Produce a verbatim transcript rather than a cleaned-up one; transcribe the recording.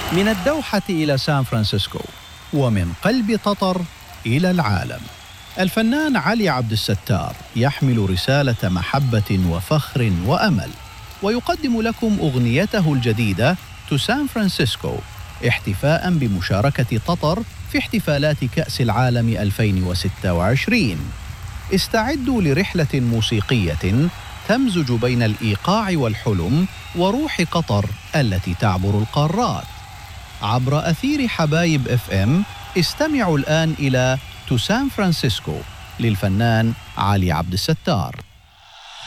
من الدوحة إلى سان فرانسيسكو، ومن قلب قطر إلى العالم. الفنان علي عبد الستار يحمل رسالة محبة وفخر وأمل، ويقدم لكم أغنيته الجديدة تو سان فرانسيسكو احتفاء بمشاركة قطر في احتفالات كأس العالم ألفين وستة وعشرين. استعدوا لرحلة موسيقية تمزج بين الإيقاع والحلم وروح قطر التي تعبر القارات. عبر أثير حبايب اف ام استمعوا الآن إلى تو سان فرانسيسكو للفنان علي عبد الستار.